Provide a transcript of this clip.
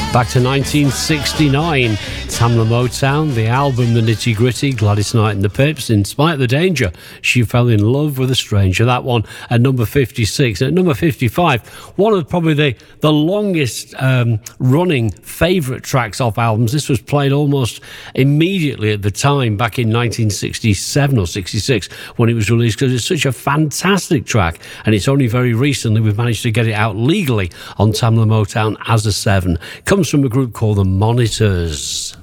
Back to 1969, Tamla Motown, the album The Nitty Gritty, Gladys Knight and the Pips. In spite of the danger, she fell in love with a stranger. That one at number 56. At number 55, one of probably the longest running favourite tracks off albums. This was played almost immediately at the time, back in 1967 or 66 when it was released, because it's such a fantastic track, and it's only very recently we've managed to get it out legally on Tamla Motown as a 7. Comes from a group called the Monitors.